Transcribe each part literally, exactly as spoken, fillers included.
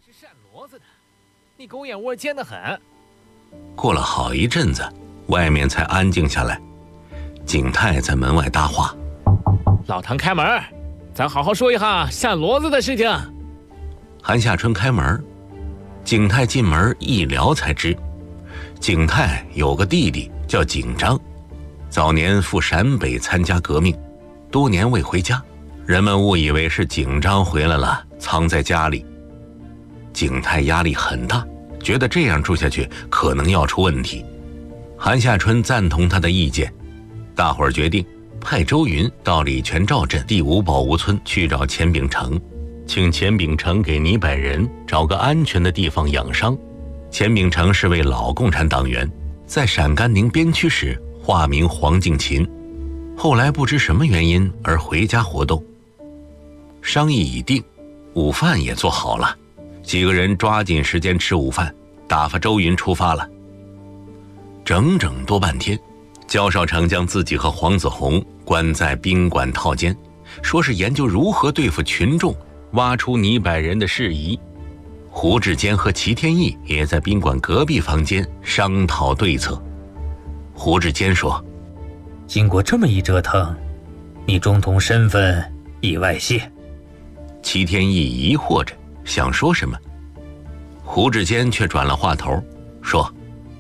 是扇骡子的，你狗眼窝尖得很。 过了好一阵子，外面才安静下来。景泰在门外搭话：“ 老唐开门，咱好好说一下扇骡子的事情。” 韩夏春开门，景泰进门一聊才知，景泰有个弟弟叫景章，早年赴陕北参加革命，多年未回家，人们误以为是景章回来了，藏在家里。景泰压力很大，觉得这样住下去可能要出问题。韩夏春赞同他的意见，大伙儿决定派周云到礼泉赵镇第五宝屋村去找钱秉成，请钱秉成给泥柏人找个安全的地方养伤。钱秉成是位老共产党员，在陕甘宁边区时化名黄敬勤，后来不知什么原因而回家活动。商议已定，午饭也做好了，几个人抓紧时间吃午饭，打发周云出发了。整整多半天，焦少成将自己和黄子弘关在宾馆套间，说是研究如何对付群众，挖出泥柏人的事宜。胡志坚和齐天义也在宾馆隔壁房间商讨对策。胡志坚说：“ 经过这么一折腾，你中统身份已外泄。” 齐天义疑惑着想说什么，胡志坚却转了话头说：“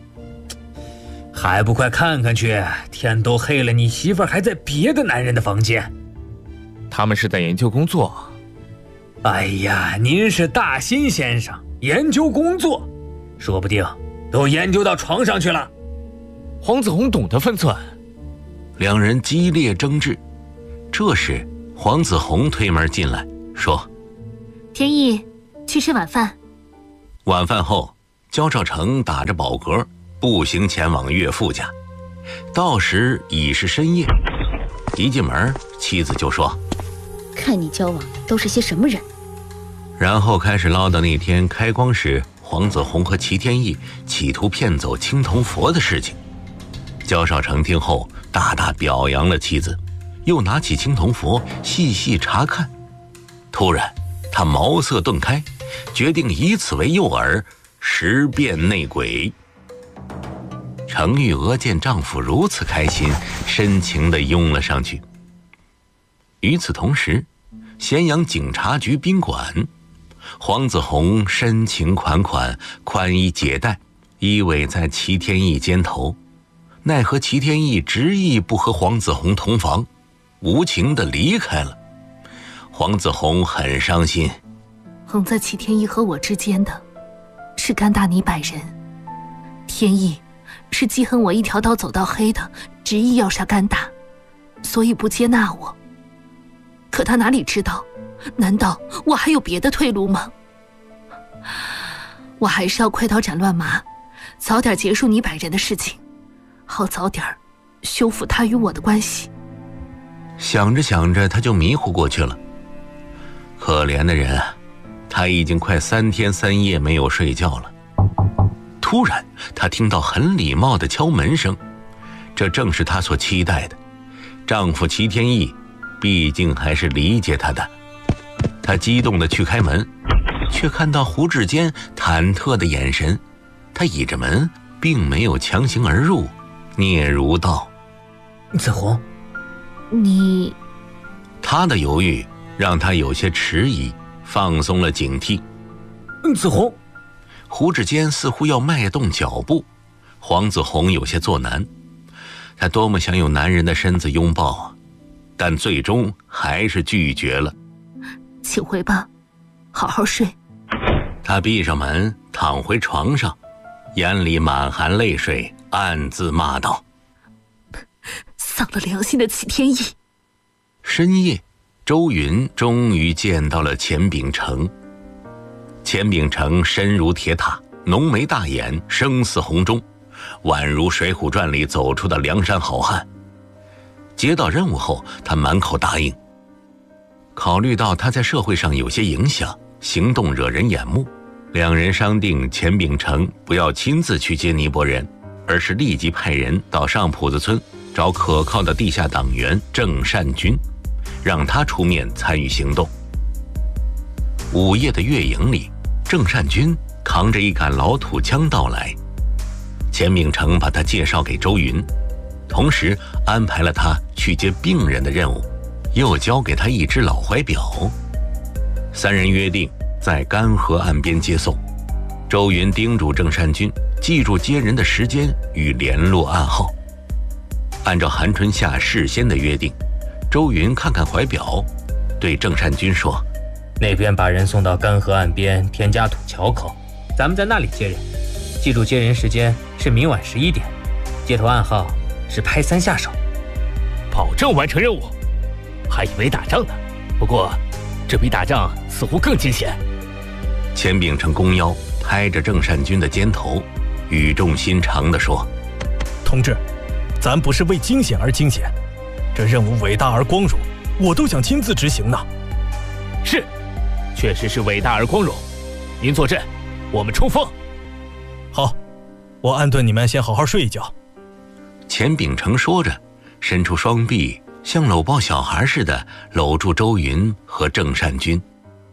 还不快看看去，天都黑了，你媳妇儿还在别的男人的房间。” 他们是在研究工作。 哎呀，您是大新先生，研究工作，说不定都研究到床上去了。 黄子弘懂得分寸。 两人激烈争执。这时黄子弘推门进来说：“ 天意，去吃晚饭。” 晚饭后，焦少成打着饱嗝步行前往岳父家，到时已是深夜。一进门，妻子就说：“ 看你交往都是些什么人。” 然后开始唠叨那天开光时黄子弘和齐天义企图骗走青铜佛的事情。焦少成听后大大表扬了妻子，又拿起青铜佛细细查看。突然他茅塞顿开，决定以此为诱饵，识辨内鬼。程玉娥见丈夫如此开心，深情地拥了上去。与此同时，咸阳警察局宾馆，黄子弘深情款款，宽衣解带，依偎在齐天义肩头。奈何齐天义执意不和黄子弘同房，无情地离开了。黄子弘很伤心。 横在齐天意和我之间的是甘大泥柏人，天意是记恨我一条道走到黑的，执意要杀甘大，所以不接纳我。可他哪里知道，难道我还有别的退路吗？我还是要快刀斩乱麻，早点结束泥柏人的事情，好早点修复他与我的关系。 想着想着，他就迷糊过去了。可怜的人啊，他已经快三天三夜没有睡觉了。突然他听到很礼貌的敲门声，这正是他所期待的。丈夫齐天义毕竟还是理解他的。他激动地去开门，却看到胡志坚忐忑的眼神。他倚着门，并没有强行而入，嗫嚅道：“ 子弘， 你……” 他的犹豫让他有些迟疑，放松了警惕。 子弘。 胡志坚似乎要迈动脚步，黄子弘有些作难。他多么想有男人的身子拥抱啊，但最终还是拒绝了。 请回吧，好好睡。 他闭上门，躺回床上，眼里满含泪水，暗自骂道：“ 丧了良心的齐天意。” 深夜，周云终于见到了钱秉成。钱秉成身如铁塔，浓眉大眼，声似洪钟，宛如《水浒传》里走出的梁山好汉。接到任务后，他满口答应。考虑到他在社会上有些影响，行动惹人眼目，两人商定钱秉成不要亲自去接尼泊人，而是立即派人到上铺子村找可靠的地下党员郑善军，让他出面参与行动。午夜的月影里， 郑善君扛着一杆老土枪到来，钱秉成把他介绍给周云，同时安排了他去接病人的任务，又交给他一只老怀表。三人约定在干河岸边接送。周云叮嘱郑善君记住接人的时间与联络暗号。按照韩春夏事先的约定，周云看看怀表，对郑善君说： 那边把人送到干河岸边田家土桥口，咱们在那里接人。记住接人时间是明晚十一点，接头暗号是拍三下手。 保证完成任务。还以为打仗呢，不过这比打仗似乎更惊险。 钱秉成弓腰拍着郑善君的肩头，语重心长地说： 同志，咱不是为惊险而惊险，这任务伟大而光荣，我都想亲自执行呢。 是，确实是伟大而光荣。您坐镇，我们冲锋。 好，我安顿你们先好好睡一觉。 钱秉成说着，伸出双臂，像搂抱小孩似的搂住周云和郑善君。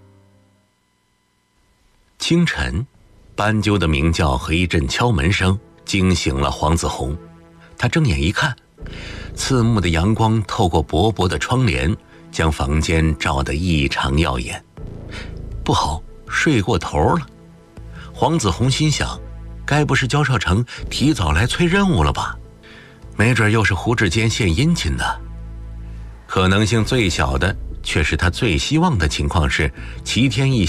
清晨，斑鸠的鸣叫和一阵敲门声惊醒了黄子红。他睁眼一看，刺目的阳光透过薄薄的窗帘，将房间照得异常耀眼。不好，睡过头了。黄子红心想，该不是焦少成提早来催任务了吧？没准又是胡志坚献殷勤呢。可能性最小的，却是他最希望的情况是齐天一